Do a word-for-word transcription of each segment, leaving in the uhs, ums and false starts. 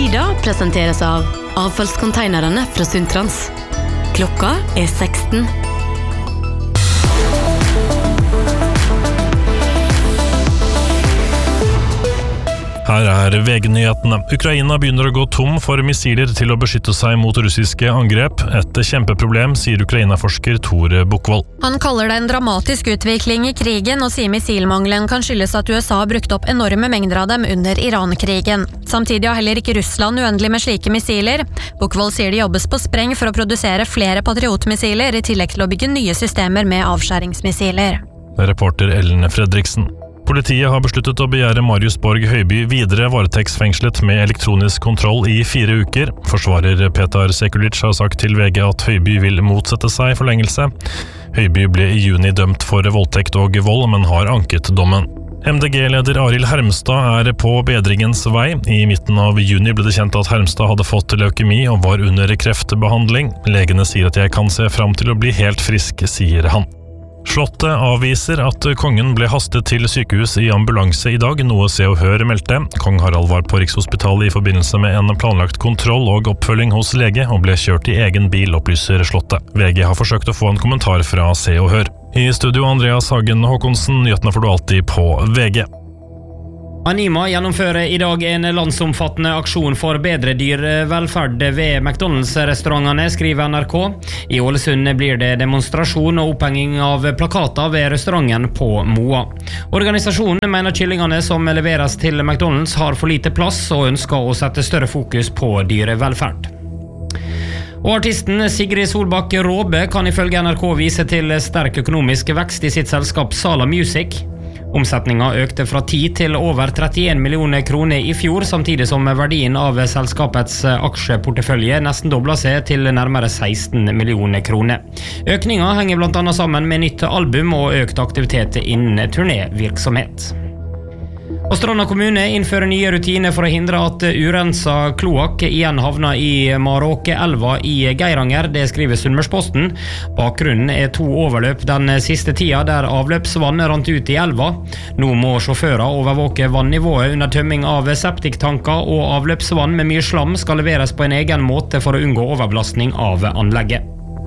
Lyder presenteres av avfallskonteinerne fra Sundtrans. Klokka er seksten. Her er V G-nyhetene. Ukraina begynner å gå tom for missiler til å beskytte seg mot russiske angrep. Et kjempeproblem, sier Ukraina-forsker Tor Bukkvold. Han kaller det en dramatisk utvikling i krigen, og sier missilmangelen kan skyldes at U S A har brukt opp enorme mengder av dem under Iran-krigen. Samtidig har heller ikke Russland uendelig med slike missiler. Bukkvold sier det jobbes på spreng for å produsere flere patriotmissiler, i tillegg til å bygge nye systemer med avskjæringsmissiler. Reporter Ellen Fredriksen. Politiet har besluttet å begjære Marius Borg Høiby videre varetektsfengslet med elektronisk kontroll i fire uker. Forsvarer Petar Sekulic har sagt til V G at Høiby vil motsette seg forlengelse. Høiby ble i juni dømt for voldtekt og vold, men har anket dommen. M D G-leder Arild Hermstad er på bedringens vei. I midten av juni ble det kjent at Hermstad hadde fått leukemi og var under kreftbehandling. Legene sier at jeg kan se fram til å bli helt frisk, sier han. Slottet avviser at kongen ble hastet til sykehus i ambulanse i dag, noe Se og Hør meldte. Kong Harald var på Rikshospitalet i forbindelse med en planlagt kontroll og oppfølging hos lege, og ble kjørt i egen bil, opplyser Slottet. V G har forsøkt å få en kommentar fra Se og Hør. I studio Andreas Hagen Håkonsen, nyhetene får du alltid på V G. Anima gjennomfører i dag en landsomfattende aksjon for bedre dyrevelferd ved McDonalds-restaurantene, skriver N R K. I Ålesund blir det demonstrasjon og opphenging av plakater ved restauranten på Moa. Organisasjonen mener kyllingene som leveres til McDonalds har for lite plass, og ønsker å sette større fokus på dyrevelferd. Og artisten Sigrid Solbakk Råbe kan ifølge N R K vise til sterk økonomisk vekst i sitt selskap Sala Music. Omsetningen økte fra ti til over trettien millioner kroner i fjor, samtidig som verdien av selskapets aksjeportefølje nesten doblet seg til nærmere seksten millioner kroner. Økningen henger blant annet sammen med nytt album og økt aktivitet innen turnévirksomhet. Og Stranda kommune innfører nye rutiner for å hindre at urensa kloakk igjen havner i Maråke-elva i Geiranger, det skriver Sunnmørsposten. Bakgrunnen er to overløp den siste tida der avløpsvann rant ut i elva. Nå må sjåfører overvåke vannivået under tømming av septiktanker, og avløpsvann med mye slam skal leveres på en egen måte for å unngå overbelastning av anlegget.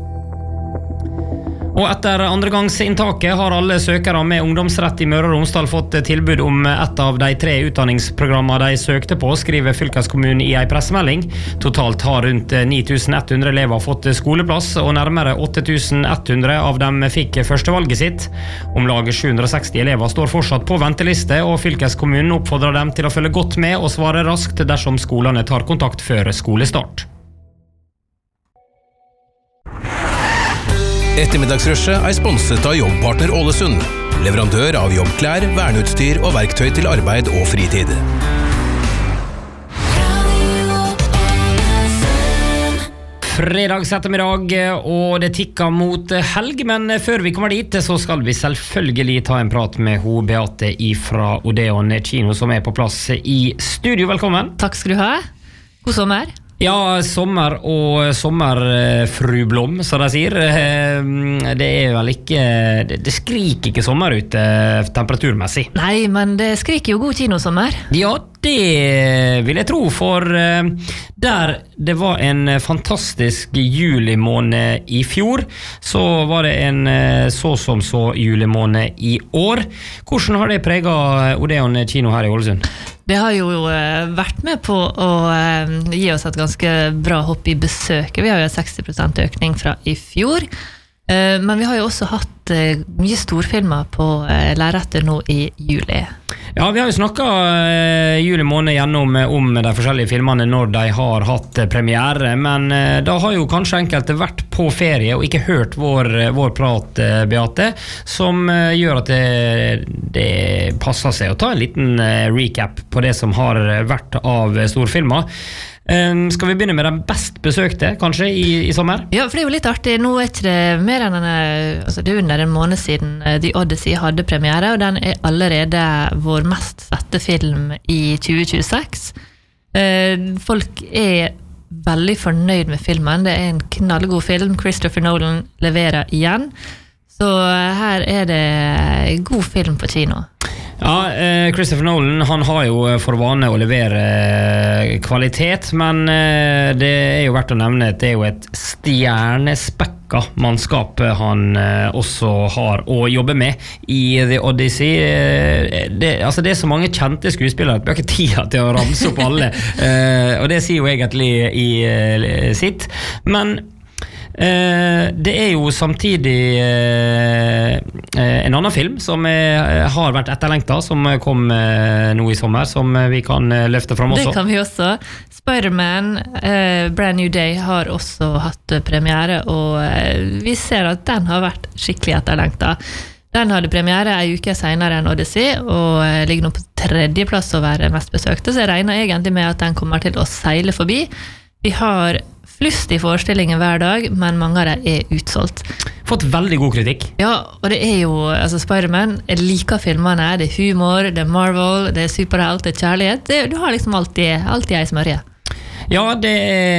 Og etter andregangsinntaket har alle søkere med ungdomsrett i Møre og Romsdal fått tilbud om et av de tre utdanningsprogrammene de søkte på, skriver fylkeskommunen i en pressemelding. Totalt har rundt ni tusen ett hundre elever fått skoleplass, og nærmere åtte tusen ett hundre av dem fikk førstevalget sitt. Om lag sju hundre og seksti elever står fortsatt på venteliste, og fylkeskommunen oppfordrer dem til å følge godt med og svare raskt dersom skolene tar kontakt før skolestart. Ettermiddagsrushet er sponset av Jobbpartner Ålesund, leverandør av jobbklær, verneutstyr og verktøy til arbeid og fritid. Fredags ettermiddag, og det tikker mot helg, men før vi kommer dit så skal vi selvfølgelig ta en prat med ho Beate fra Odeon kino som er på plass i studio. Velkommen. Takk skal du ha. God sommer. Ja, sommer og sommerfrublom, som de sier. Det er vel ikke, det skriker ikke sommer ute temperaturmessig. Nei, men det skriker jo god kinosommer. Ja, det vil jeg tro, for der det var en fantastisk julimåned i fjor, så var det en så som så julimåned i år. Hvordan har det preget Odeon kino her i Ålesund? Det har jo vært med på å gi oss et ganske bra hopp i besøket. Vi har jo seksti prosent økning fra i fjor. Men vi har jo også hatt mye storfilmer på lerretet nå i juli. Ja, vi har jo snakket juli måned gjennom om de forskjellige filmene når de har hatt premiere, men da har jo kanskje enkelte vært på ferie og ikke hørt vår, vår prat, Beate, som gjør at det, det passer seg å ta en liten recap på det som har vært av storfilmer. Um, skal vi begynne med den best besøkte, kanskje, i, i sommer? Ja, for det er jo litt artig. Nå er ikke det mer enn en, altså det er under en måned siden The Odyssey hadde premiere, og den er allerede vår mest sette film i tjue tjueseks. Uh, folk er veldig fornøyd med filmen. Det er en knallgod film. Christopher Nolan leverer igjen. Så her er det god film på kino. Ja, eh, Christopher Nolan, han har jo for vane å levere eh, kvalitet, men eh, det er jo verdt å nevne at det er jo et stjernespekka mannskap han eh, også har å jobbe med i The Odyssey. Eh, det, altså det er så mange kjente skuespillere at vi har ikke tid til å ramse opp alle, eh, og det sier jo egentlig i eh, sitt, men Eh, det er jo samtidig eh, en annen film som eh, har vært etterlengtet, som kom eh, nå i sommer, som vi kan eh, løfte frem også. Det kan vi også. Spider-Man eh, Brand New Day har også hatt premiere, og eh, vi ser at den har vært skikkelig etterlengtet. Den hadde premiere en uke senere enn Odyssey, og eh, ligger nå på tredjeplass å være mest besøkte, så jeg regner egentlig med at den kommer til å seile forbi. Vi har flust i forestillingen hver dag, men mange av dem er utsolgt. Fått veldig god kritikk. Ja, og det er jo, altså Spider-Man, jeg liker filmene, det er humor, det er Marvel, det er superhelt, det er kjærlighet, det, du har liksom alltid, alltid ei smørje. Ja, det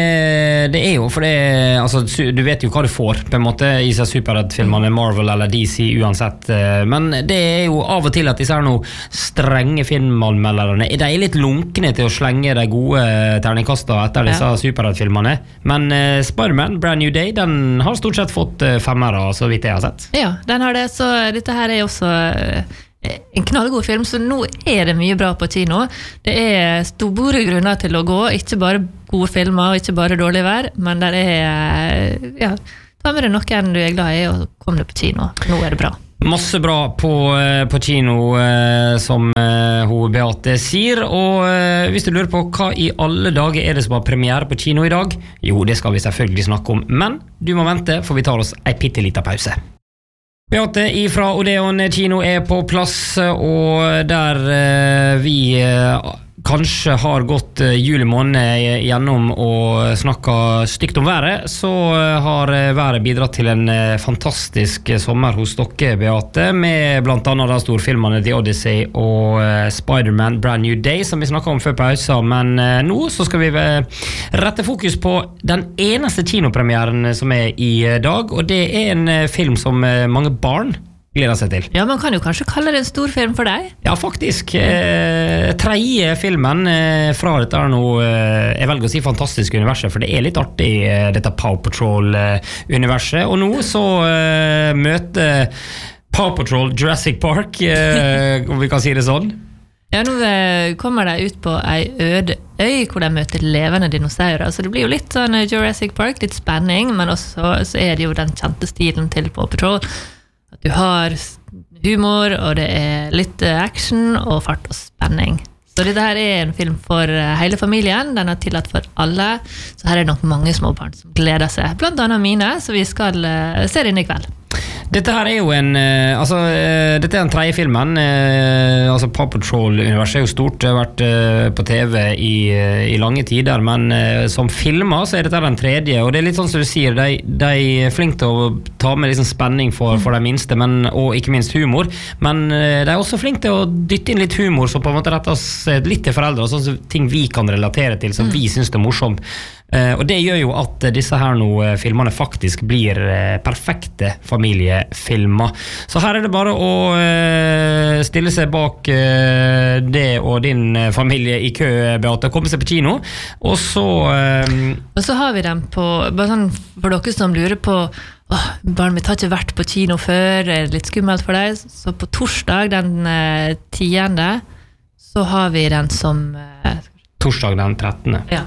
er, det er jo, for det er, altså, du vet jo hva du får på en måte i seg superheltfilmene, Marvel eller D C uansett, men det er jo av og til at disse er noen strenge filmanmelderne, de er litt lunkne til å slenge de gode terningkastene etter disse ja. superheltfilmene, men uh, Spider-Man, Brand New Day, den har stort sett fått uh, femmere, så vidt jeg har sett. Ja, den har det, så dette her er også uh, en knallgod film, så nå er det mye bra på kino. Det er store grunner til å gå, ikke bare gode filmer, ikke bare dårlig vær, men det er, ja, ta med deg noen du er glad i, og kom deg på kino. Nå er det bra. Masse bra på, på kino, eh, som eh, hun Beate sier, og eh, hvis du lurer på hva i alle dager er det som har premiere på kino i dag, jo, det skal vi selvfølgelig snakke om, men du må vente, for vi tar oss en pitteliten pause. Beate ifra Odeon kino er på plass, og der eh, vi eh, kanskje har gått eh, julemåned gjennom og snakket stygt om været, så eh, har været bidratt til en eh, fantastisk sommer hos dere, Beate, med blant annet da storfilmene The Odyssey og eh, Spider-Man Brand New Day, som vi snakket om før pausa, men eh, nå så skal vi eh, rette fokus på den eneste kinopremieren som er i eh, dag, og det er en eh, film som eh, mange barn gleder seg til. Ja, man kan jo kanskje kalle det en stor film for deg. Ja, faktisk. Eh, tredje filmen eh, fra dette er noe, eh, jeg velger å si fantastisk universet, for det er litt artig, eh, dette Paw Patrol-universet, eh, og nå så eh, møter Paw Patrol Jurassic Park, eh, om vi kan si det sånn. Ja, nå kommer de ut på ei øde øy, hvor de møter levende dinosaurer, så det blir jo litt sånn Jurassic Park, litt spenning, men også så er det jo den kjente stilen til Paw Patrol. Du har humor, og det er litt action og fart og spenning. Så dette her er en film for hele familien, den er tillatt for alle, så her er det nok mange småbarn som gleder seg, blant annet mine, så vi skal se den i kveld. Dette her er jo en, altså, dette er den tredje filmen, altså Paw Patrol-universet er jo stort, det har vært på T V i, i lange tider, men som filmer så er dette den tredje, og det er litt sånn som du sier, de, de er flinke til å ta med liksom spenning for, for de minste, men, og ikke minst humor, men de er også flinke til å dytte inn litt humor som på en måte retter oss litt til foreldre, og sånne ting vi kan relatere til, som vi synes det er morsomt. Uh, og det gjør jo at disse her nå uh, filmene faktisk blir uh, perfekte familiefilmer. Så her er det bare å uh, stille seg bak uh, det og din uh, familie i kø, Beate, komme seg på kino, og så uh, Og så har vi dem på, bare sånn for dere som lurer på åh, barn mitt har ikke vært på kino før, det er litt skummelt for deg, så på torsdag den uh, tiende så har vi den som uh, torsdag den trettende. Ja.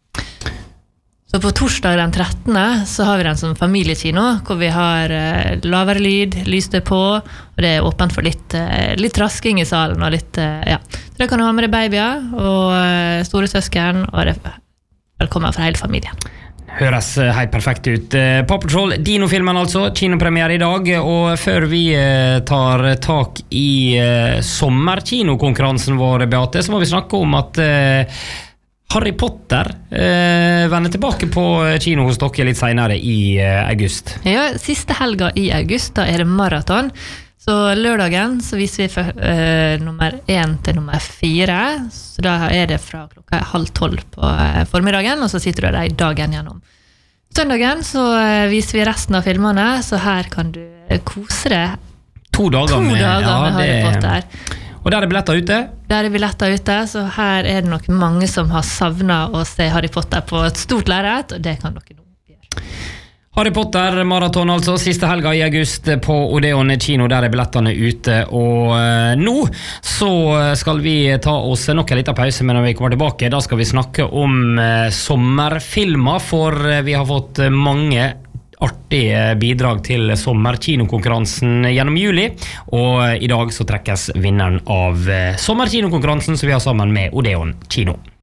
Så på torsdag den trettende så har vi den som familiekino, hvor vi har eh, lavere lyd, lyste på, og det er åpent for litt, eh, litt rasking i salen, og litt, eh, ja. Så da kan du ha med deg babyer, og eh, store søsken, og det er velkommen for hele familien. Høres helt perfekt ut. Paw Patrol, Dino-filmen altså, kinopremiere i dag, og før vi tar tak i sommerkinokonkurransen vår, Beate, så må vi snakke om at Harry Potter eh, vender tilbake på kino hos dere litt senere i eh, august. Ja, siste helga i august, da er det maraton. Så lørdagen så viser vi for, eh, nummer én til nummer fire, så da er det fra klokka halv tolv på eh, formiddagen, og så sitter du der dagen gjennom. Søndagen så eh, viser vi resten av filmene, så her kan du kose deg to dager, to med, dager ja, med Harry det... Potter. Og der er billetter ute? Der er billetter ute, så her er det nok mange som har savnet å se Harry Potter på et stort lerret, og det kan dere nå gjøre. Harry Potter maraton altså, siste helga i august på Odeon kino, der er billettene ute, og uh, nå så skal vi ta oss nok en liten pause, men når vi kommer tilbake, da skal vi snakke om uh, sommerfilmer, for uh, vi har fått uh, mange artige bidrag til sommerkinokonkurransen gjennom juli, og uh, i dag så trekkes vinneren av uh, sommerkinokonkurransen som vi har sammen med Odeon kino.